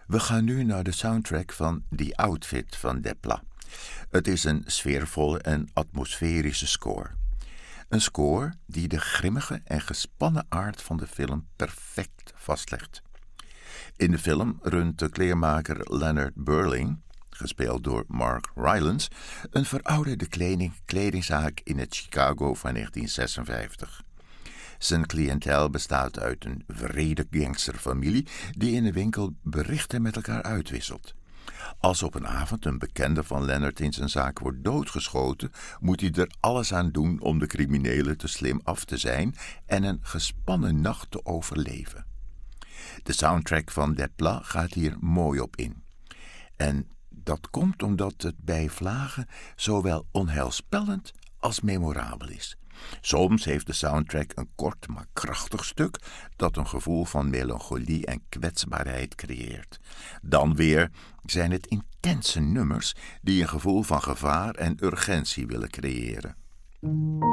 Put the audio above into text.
We gaan nu naar de soundtrack van The Outfit van Desplat. Het is een sfeervolle en atmosferische score. Een score die de grimmige en gespannen aard van de film perfect vastlegt. In de film runt de kleermaker Leonard Burling, gespeeld door Mark Rylance, een verouderde kledingzaak in het Chicago van 1956. Zijn cliëntel bestaat uit een wrede gangsterfamilie die in de winkel berichten met elkaar uitwisselt. Als op een avond een bekende van Leonard in zijn zaak wordt doodgeschoten, moet hij er alles aan doen om de criminelen te slim af te zijn en een gespannen nacht te overleven. De soundtrack van Desplat gaat hier mooi op in. En dat komt omdat het bij vlagen zowel onheilspellend als memorabel is. Soms heeft de soundtrack een kort maar krachtig stuk dat een gevoel van melancholie en kwetsbaarheid creëert. Dan weer zijn het intense nummers die een gevoel van gevaar en urgentie willen creëren.